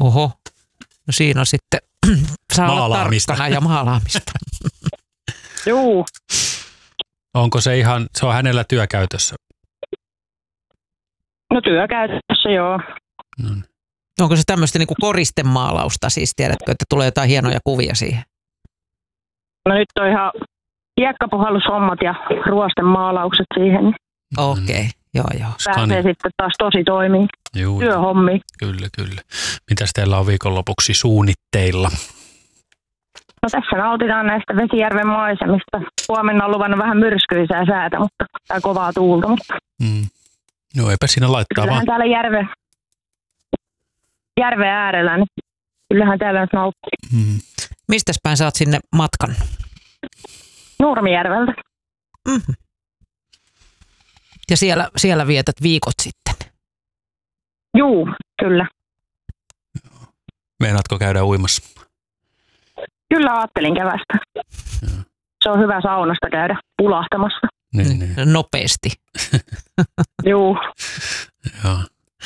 Oho, no siinä on sitten, saa olla tarkkana ja maalaamista. Juu. Onko se on hänellä työkäytössä? No työkäytössä, joo. No. Onko se tämmöistä niinku koristemaalausta siis, tiedätkö, että tulee jotain hienoja kuvia siihen? No nyt on ihan hiekkapuhallushommat ja ruostemaalaukset siihen. Okei, joo. Pääsee sitten taas tosi toimii. Työhommi. Kyllä. Mitäs teillä on viikonlopuksi suunnitteilla? No tässä nautitaan näistä Vesijärven maisemista. Huomenna on luvannut vähän myrskyisää säätä, tai kovaa tuulta. No eipä siinä laittaa kyllähän vaan. Täällä järven äärellä, niin kyllähän täällä nyt nauttii. Mistäs päin saat sinne matkan? Nurmijärveltä. Mm-hmm. Ja siellä vietät viikot sitten? Juu, kyllä. Meinaatko käydä uimassa? Kyllä ajattelin kevästä. Se on hyvä saunasta käydä pulahtamassa. Niin. Nopeasti. Juu. Joo.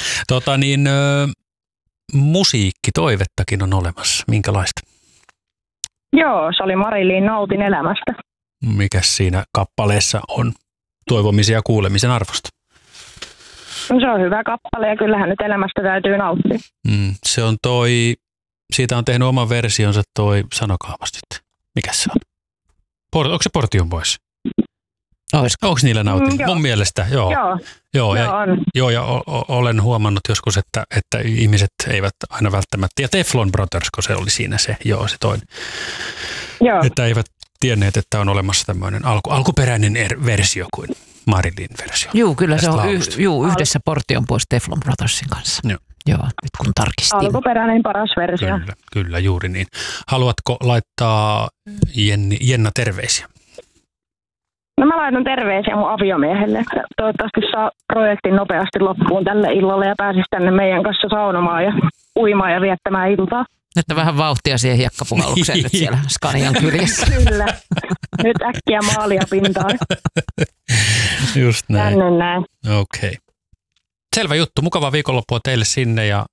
Musiikkitoivettakin on olemassa. Minkälaista? Joo, se oli Marilyn Nautin elämästä. Mikäs siinä kappaleessa on toivomisen ja kuulemisen arvosta? No, se on hyvä kappale ja kyllähän nyt elämästä täytyy nauttia. Se on siitä on tehnyt oman versionsa sanokaapa sitten. Mikäs se on? Onko se Portion Boys? Onko niillä nautin? Mun mielestä, joo. Joo, ja olen huomannut joskus, että ihmiset eivät aina välttämättä, ja Teflon Brothers, kun se oli siinä se toinen. Joo. Että eivät tienneet, että on olemassa tämmöinen alkuperäinen versio kuin Marilyn-versio. Joo, kyllä se on yhdessä Portion Boys Teflon Brothersin kanssa. Joo, nyt kun tarkistin. Alkuperäinen paras versio. Kyllä, juuri niin. Haluatko laittaa Jenna terveisiä? No mä laitan terveisiä mun aviomiehelle, että toivottavasti saa projektin nopeasti loppuun tälle illalle ja pääsisi tänne meidän kanssa saunomaan ja uimaan ja viettämään iltaa. Että vähän vauhtia siihen hiekkapuhallukseen nyt siellä Scanian kyljessä. Kyllä. Nyt äkkiä maalia pintaan. Just näin. Tänne näin. Okei. Selvä juttu. Mukavaa viikonloppua teille sinne ja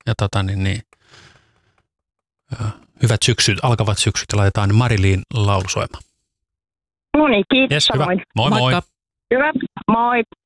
hyvät syksyt, alkavat syksyt ja laitetaan Marilyn laulu soimaan. No niin, kiitos. Yes, hyvä. Samoin. Moi. Hyvä, moi.